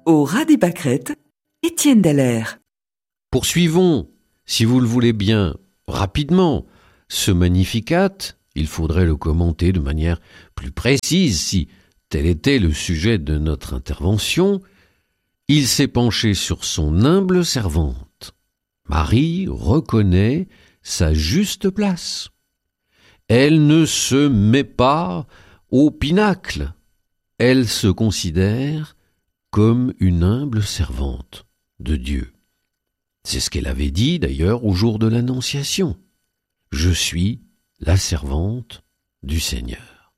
Au ras des pâquerettes, Étienne Dallaire. Poursuivons, si vous le voulez bien, rapidement, ce Magnificat. Il faudrait le commenter de manière plus précise si tel était le sujet de notre intervention. Il s'est penché sur son humble servante. Marie reconnaît sa juste place. Elle ne se met pas au pinacle. Elle se considère comme une humble servante de Dieu. C'est ce qu'elle avait dit d'ailleurs au jour de l'Annonciation. Je suis la servante du Seigneur.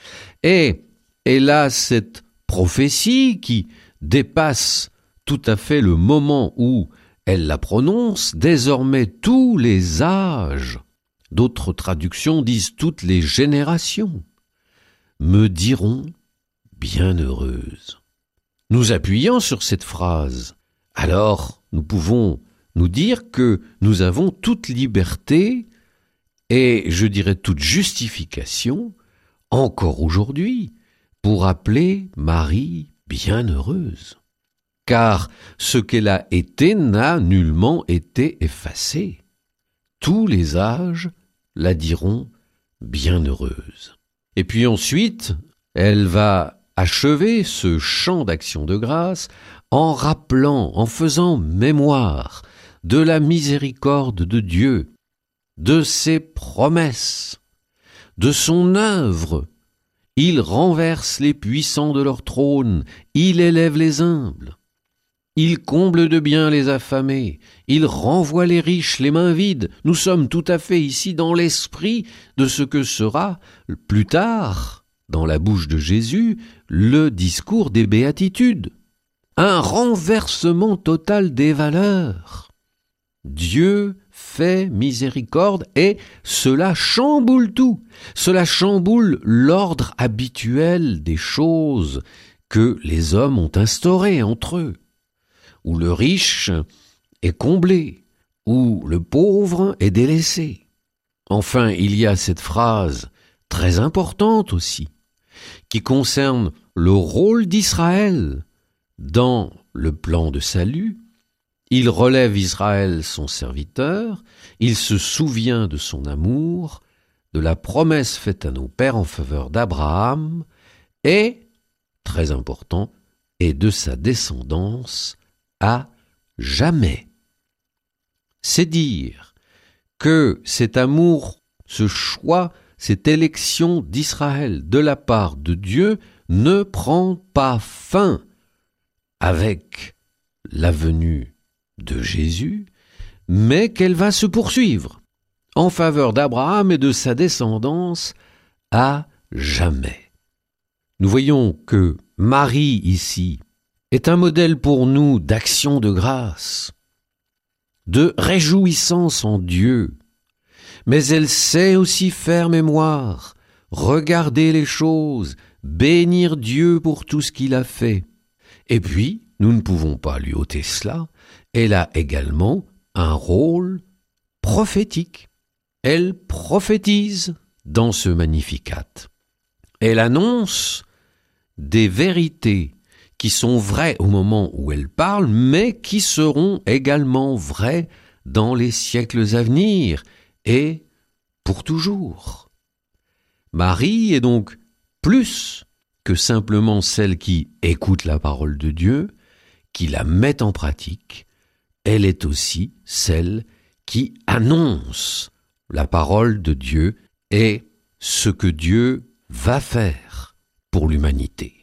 Et elle a cette prophétie qui dépasse tout à fait le moment où elle la prononce. Désormais tous les âges, d'autres traductions disent toutes les générations, me diront bienheureuse. Nous appuyant sur cette phrase, alors nous pouvons nous dire que nous avons toute liberté et, je dirais, toute justification, encore aujourd'hui, pour appeler Marie bienheureuse. Car ce qu'elle a été n'a nullement été effacé. Tous les âges la diront bienheureuse. Et puis ensuite, elle va achever ce chant d'action de grâce en rappelant, en faisant mémoire de la miséricorde de Dieu, de ses promesses, de son œuvre. Il renverse les puissants de leur trône, il élève les humbles. Il comble de bien les affamés, il renvoie les riches les mains vides. Nous sommes tout à fait ici dans l'esprit de ce que sera plus tard, dans la bouche de Jésus, le discours des béatitudes. Un renversement total des valeurs. Dieu fait miséricorde et cela chamboule tout. Cela chamboule l'ordre habituel des choses que les hommes ont instaurées entre eux, où le riche est comblé, où le pauvre est délaissé. Enfin, il y a cette phrase très importante aussi, qui concerne le rôle d'Israël dans le plan de salut. Il relève Israël son serviteur, il se souvient de son amour, de la promesse faite à nos pères en faveur d'Abraham, et, très important, et de sa descendance à jamais. C'est dire que cet amour, ce choix, cette élection d'Israël de la part de Dieu ne prend pas fin avec la venue de Jésus, mais qu'elle va se poursuivre en faveur d'Abraham et de sa descendance à jamais. Nous voyons que Marie ici est un modèle pour nous d'action de grâce, de réjouissance en Dieu, mais elle sait aussi faire mémoire, regarder les choses, bénir Dieu pour tout ce qu'il a fait. Et puis, nous ne pouvons pas lui ôter cela, elle a également un rôle prophétique. Elle prophétise dans ce Magnificat. Elle annonce des vérités qui sont vraies au moment où elle parle, mais qui seront également vraies dans les siècles à venir et pour toujours. Marie est donc plus que simplement celle qui écoute la parole de Dieu, qui la met en pratique. Elle est aussi celle qui annonce la parole de Dieu et ce que Dieu va faire pour l'humanité.